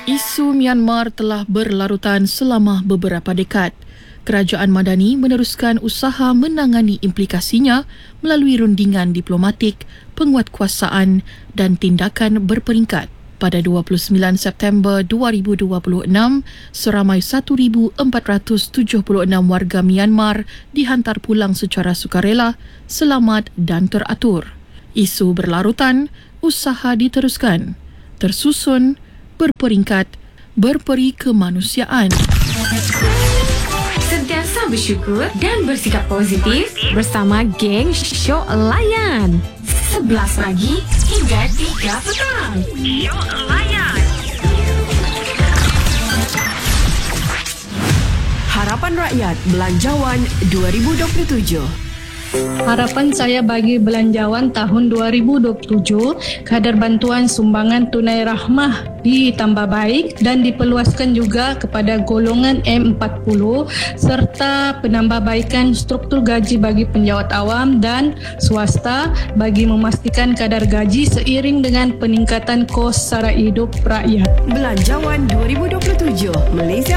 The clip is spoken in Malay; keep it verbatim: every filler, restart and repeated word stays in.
Isu Myanmar telah berlarutan selama beberapa dekad. Kerajaan Madani meneruskan usaha menangani implikasinya melalui rundingan diplomatik, penguatkuasaan dan tindakan berperingkat. Pada dua puluh sembilan September dua ribu dua puluh enam, seramai seribu empat ratus tujuh puluh enam warga Myanmar dihantar pulang secara sukarela, selamat dan teratur. Isu berlarutan, usaha diteruskan, tersusun, berperingkat, berperi kemanusiaan. Sentiasa bersyukur dan bersikap positif bersama geng Syok Layan. sebelas pagi hingga tiga petang. Syok Layan. Harapan Rakyat Belanjawan dua ribu dua puluh tujuh. Harapan saya bagi belanjawan tahun dua ribu dua puluh tujuh, kadar bantuan sumbangan tunai rahmah ditambah baik dan diperluaskan juga kepada golongan M empat puluh serta penambahbaikan struktur gaji bagi penjawat awam dan swasta bagi memastikan kadar gaji seiring dengan peningkatan kos sara hidup rakyat. Belanjawan dua ribu dua puluh tujuh, Malaysia